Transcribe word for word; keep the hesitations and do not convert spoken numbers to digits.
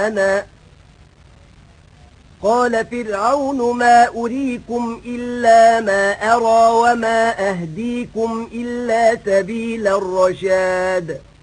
لنا. قال فرعون ما أريكم إلا ما أرى وما أهديكم إلا سبيل الرشاد.